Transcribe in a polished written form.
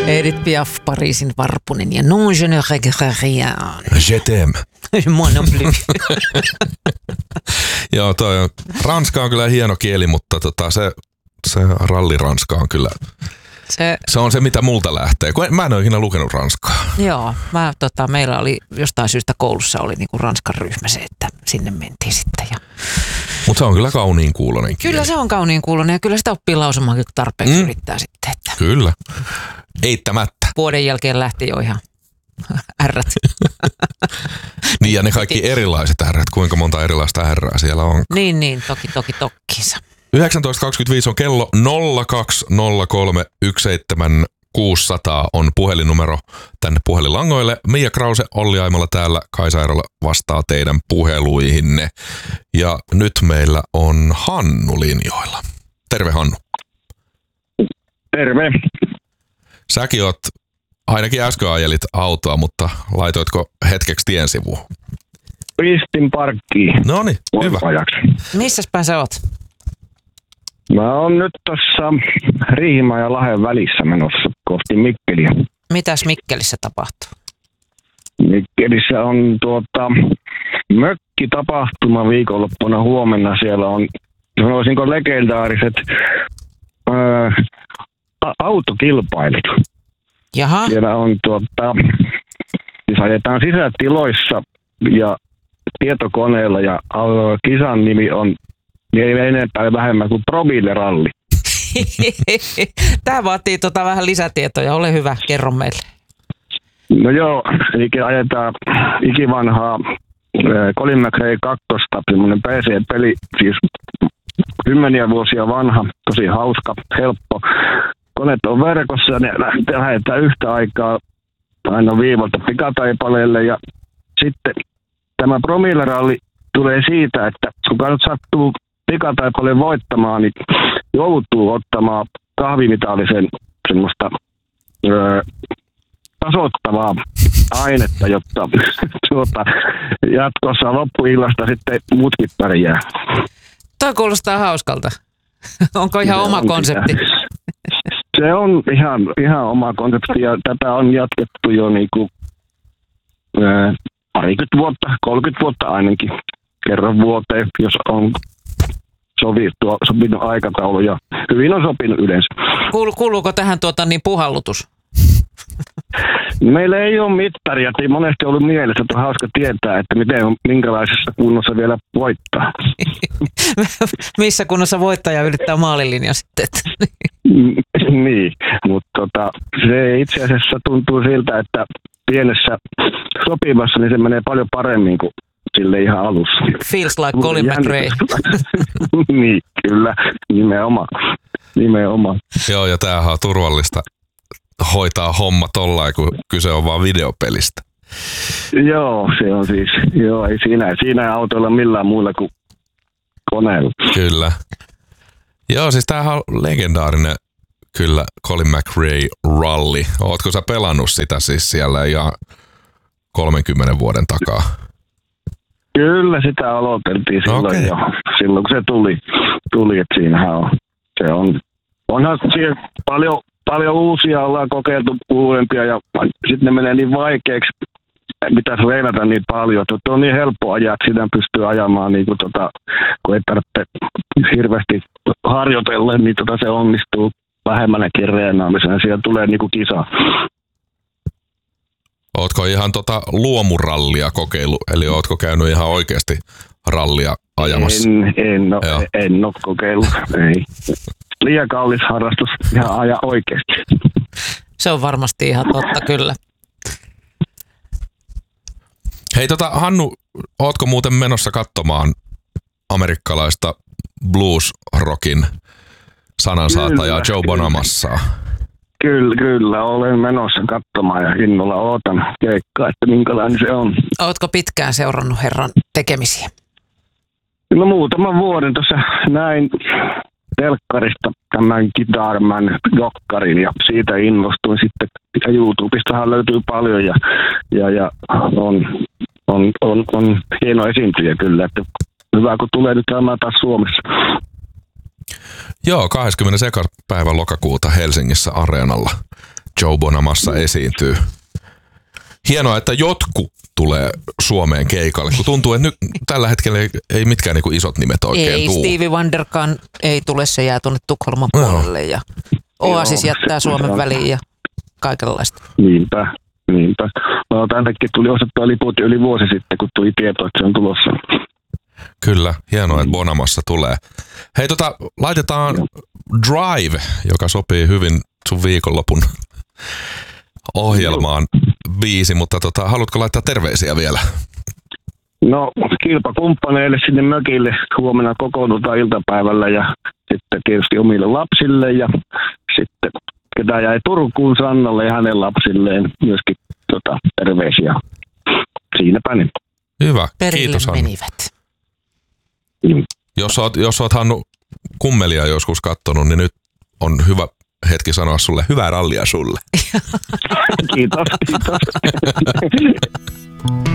Edith Piaf, Pariisin varpunen ja non je ne regrette rien. Je t'aime. Moi non plus. Joo, ranska on kyllä hieno kieli, mutta se ralliranska on kyllä, se on se mitä multa lähtee. Mä en ole ikinä lukenut ranskaa. Joo, meillä oli jostain syystä koulussa oli niinku ranskan ryhmä se, että sinne mentiin sitten. Mutta se on kyllä kauniin kuulonen kieli. Kyllä se on kauniin kuulonen ja kyllä sitä oppii lausumaan, kun tarpeeksi yrittää sitten. Että kyllä, eittämättä. vuoden jälkeen lähti jo ihan ärrät. Niin ja ne kaikki erilaiset ärrät, kuinka monta erilaista ärrää siellä on. Niin, tokkiinsa. 19.25 on kello 0203 on puhelinnumero tänne puhelinlangoille. Mia Krause, Olli Aimola täällä, Kaisa Erola vastaa teidän puheluihinne. Ja nyt meillä on Hannu linjoilla. Terve Hannu. Terve. Säkin oot, ainakin äsken ajelit autoa, mutta laitoitko hetkeksi tien sivuun? Pistin parkkiin. Noniin, hyvä. Missäspä sä oot? Mä oon nyt tossa Riihimäen ja Lahden välissä menossa kohti Mikkeliä. Mitäs Mikkelissä tapahtuu? Mikkelissä on mökkitapahtuma viikonloppuna huomenna. Siellä on, sanoisinko, legendaariset autokilpailut. Jaha. Siellä on siis ajetaan sisätiloissa ja tietokoneella ja kisan nimi on ei enempää vähemmän kuin promilleralli. Tää vaatii vähän lisätietoja. Ole hyvä, kerro meille. No joo, eli ajetaan ikivanhaa Colin McRae 2, semmoinen PC-peli, siis 10 vuosia vanha, tosi hauska, helppo. Koneet on verkossa ja ne lähdetään yhtä aikaa aina viivalta pikataipaleelle ja sitten tämä promilleralli tulee siitä, että kun nyt sattuu pikataipaleen voittamaan, niin joutuu ottamaan kahvimitallisen semmoista tasoittavaa ainetta, jotta jatkossa loppuillasta sitten muutkin pärjää. Toi kuulostaa hauskalta. Onko ihan oma konsepti? Se on ihan oma konsepti ja tätä on jatkettu jo niinku parikymmentä vuotta, 30 vuotta ainakin kerran vuoteen, jos on sopinut aikataulu ja hyvin on sopinut yleensä. Kuuluuko tähän puhallutus? Meillä ei ole mittaria, ei monesti ollut mielessä, että on hauska tietää, että minkälaisessa kunnossa vielä voittaa. Missä kunnossa voittaja ylittää maalilinja sitten? Niin, mutta se itse asiassa tuntuu siltä, että pienessä sopivassa niin se menee paljon paremmin kuin sille ihan alussa. Feels like Colin McRae. Niin, kyllä, nimenomaan. Joo, ja tämähän on turvallista hoitaa homma tollain, kun kyse on vaan videopelistä. Joo, se on siis, ei siinä autoilla millään muulla kuin koneella. Kyllä. Joo, siis tämähän on legendaarinen kyllä Colin McRae Rally. Ootko sä pelannut sitä siis siellä ihan 30 vuoden takaa? Kyllä, sitä aloiteltiin silloin jo. Silloin kun se tuli että siinähän onhan siellä paljon uusia ollaan kokeiltu uudempia ja sitten ne menee niin vaikeaksi, pitäisi reenata niin paljon, että on niin helppo ajaa, että sitä pystyy ajamaan, niin kuin kun ei tarvitse hirveästi harjoitella, niin se onnistuu vähemmälläkin reenaamisena. Siellä tulee niin kuin kisa. Ootko ihan luomurallia kokeillut, eli ootko käynyt ihan oikeasti rallia ajamassa? En ole kokeillut, ei. Liian kallis harrastus ihan aja oikeasti. Se on varmasti ihan totta, kyllä. Hei Hannu, ootko muuten menossa katsomaan amerikkalaista blues-rockin sanansaatajaa Joe Bonamassaa? Kyllä, olen menossa katsomaan ja innolla ootan keikkaa, että minkälainen se on. Ootko pitkään seurannut herran tekemisiä? No muutaman vuoden tuossa näin telkkarista tämän Guitar Man -dokkarin ja siitä innostuin sitten. Ja YouTubestahan löytyy paljon ja on hieno esiintyjä kyllä, että hyvä kun tulee nyt käymään taas Suomessa. Joo, 21. päivä lokakuuta Helsingissä Areenalla Joe Bonamassa esiintyy. Hienoa, että jotkut tulee Suomeen keikalle, kun tuntuu, että nyt tällä hetkellä ei mitkään niin kuin isot nimet oikein tuu. Ei, Stevie Wonderkaan ei tule, se jää tuonne Tukholman puolelle ja Oasis jättää Suomen väliin ja kaikenlaista. Niinpä. No, tännekin tuli ostettua liput yli vuosi sitten, kun tuli tieto, että se on tulossa. Kyllä, hienoa, että Bonamassa tulee. Hei, laitetaan Drive, joka sopii hyvin sun viikonlopun ohjelmaan biisi, mutta haluatko laittaa terveisiä vielä? No, kilpakumppaneille sinne mökille huomenna kokoonnutaan iltapäivällä ja sitten tietysti omille lapsille ja sitten ketä jäi Turkuun Sannalle ja hänen lapsilleen myöskin terveisiä. Siinäpä niin. Hyvä, perille kiitos Hannu. menivät. Jos oot Hannu Kummelia joskus kattonut, niin nyt on hyvä hetki sanoa sulle hyvää rallia sulle. Kiitos.